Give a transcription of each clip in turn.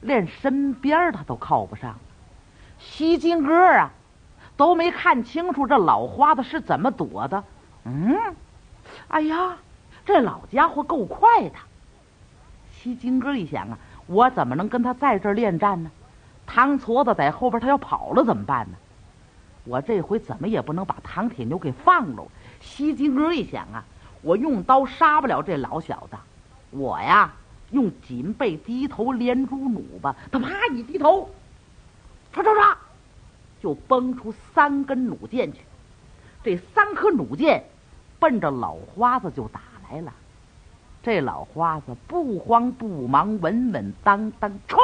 连身边他都靠不上。西金哥啊，都没看清楚这老花子是怎么躲的。哎呀，这老家伙够快的。西金哥一想啊，我怎么能跟他在这儿恋战呢？唐矬子在后边，他要跑了怎么办呢？我这回怎么也不能把唐铁牛给放了。西金哥一想啊，我用刀杀不了这老小子，我呀用锦背低头连珠弩吧，他啪一低头，唰唰唰，就崩出3根弩箭去。这3颗弩箭奔着老花子就打来了。这老花子不慌不忙，稳稳当当，歘，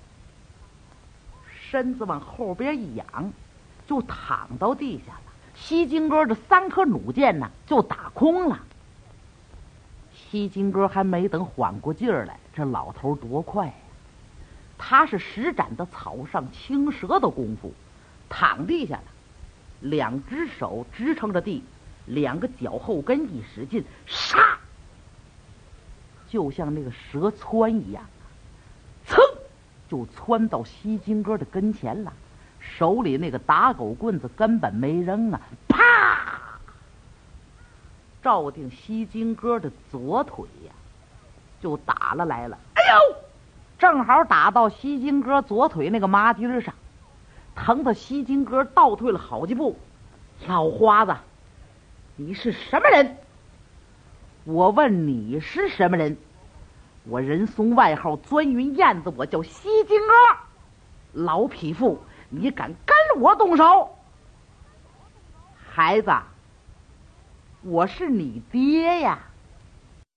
身子往后边一仰，就躺到地下了。西金哥这3颗弩箭呢，就打空了。西金哥还没等缓过劲儿来，这老头多快呀！他是施展的草上青蛇的功夫，躺地下了，2只手支撑着地，2个脚后跟一使劲，杀，就像那个蛇窜一样，噌就窜到西金哥的跟前了。手里那个打狗棍子根本没扔啊，啪，照定西金哥的左腿呀，就打了来了。哎呦，正好打到西金哥左腿那个麻钉上，疼得西金哥倒退了好几步。老花子，你是什么人？我问你是什么人？我人送外号钻云燕子，我叫西金哥。老匹夫，你敢跟我动手？孩子，我是你爹呀！